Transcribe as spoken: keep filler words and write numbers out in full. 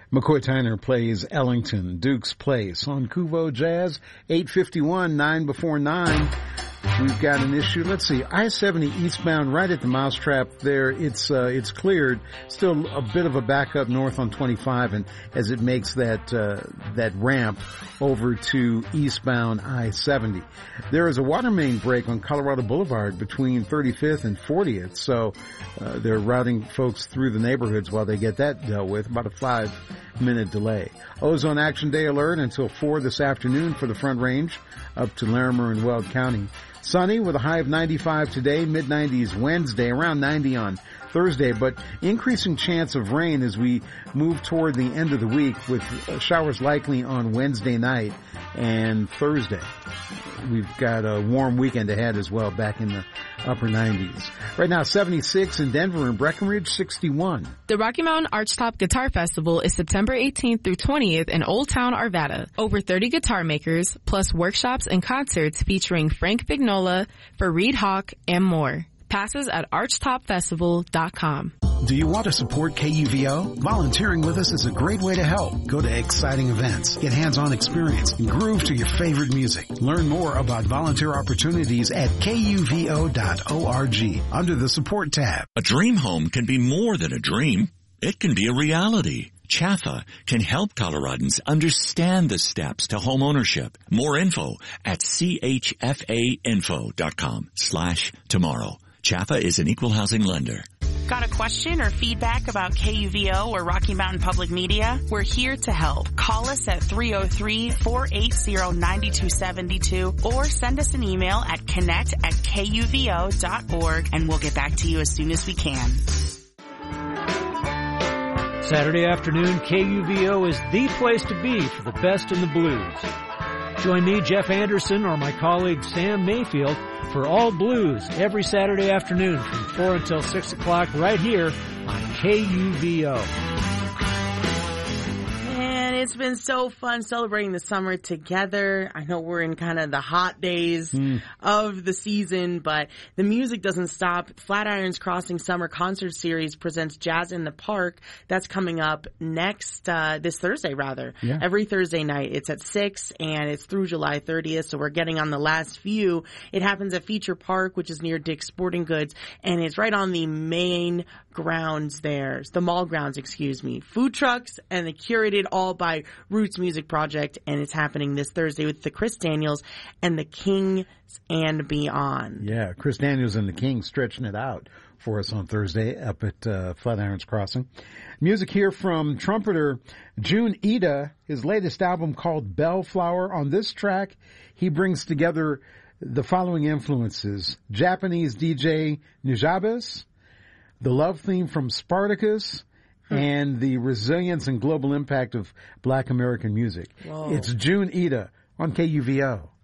McCoy Tyner plays Ellington, Duke's Place on Kuvo Jazz, eight fifty-one, nine before nine. We've got an issue. Let's see, I seventy eastbound right at the Mousetrap there. It's, uh, it's cleared. Still a bit of a backup north on twenty-five, and as it makes that, uh, that ramp over to eastbound I seventy. There is a water main break on Colorado Boulevard between thirty-fifth and fortieth, so, uh, they're routing folks through the neighborhoods while they get that dealt with. About a five minute delay. Ozone Action Day alert until four this afternoon for the Front Range up to Larimer and Weld County. Sunny with a high of ninety-five today, mid nineties Wednesday, around ninety on Thursday, but increasing chance of rain as we move toward the end of the week with showers likely on Wednesday night and Thursday. We've got a warm weekend ahead as well, back in the upper nineties. Right now, seventy-six in Denver and Breckenridge, sixty-one. The Rocky Mountain Archtop Guitar Festival is September eighteenth through twentieth in Old Town, Arvada. Over thirty guitar makers, plus workshops and concerts featuring Frank Vignola, Fareed Hawk, and more. Passes at archtop festival dot com. Do you want to support K U V O? Volunteering with us is a great way to help. Go to exciting events, get hands-on experience, and groove to your favorite music. Learn more about volunteer opportunities at K U V O dot org under the support tab. A dream home can be more than a dream. It can be a reality. Chaffa can help Coloradans understand the steps to home ownership. More info at C H F A info dot com slash tomorrow. Chaffa is an equal housing lender. Got a question or feedback about K U V O or Rocky Mountain Public Media? We're here to help. Call us at three oh three, four eight zero, nine two seven two or send us an email at connect at K U V O dot org and we'll get back to you as soon as we can. Saturday afternoon, K U V O is the place to be for the best in the blues. Join me, Jeff Anderson, or my colleague Sam Mayfield for All Blues every Saturday afternoon from four until six o'clock right here on K U V O. Man, it's been so fun celebrating the summer together. I know we're in kind of the hot days mm. of the season, but the music doesn't stop. Flatirons Crossing Summer Concert Series presents Jazz in the Park. That's coming up next, uh, this Thursday rather. Yeah. Every Thursday night. It's at six and it's through July thirtieth, so we're getting on the last few. It happens at Feature Park, which is near Dick's Sporting Goods, and it's right on the main grounds there. The mall grounds, excuse me. Food trucks, and the curated all by Roots Music Project, and it's happening this Thursday with the Chris Daniels and the Kings and Beyond. Yeah, Chris Daniels and the Kings stretching it out for us on Thursday up at uh, Flatirons Crossing. Music here from trumpeter Jun Ida, his latest album called Bellflower. On this track, he brings together the following influences: Japanese D J Nujabes, the love theme from Spartacus, hmm. and the resilience and global impact of Black American music. Whoa. It's Jun Ida on K U V O.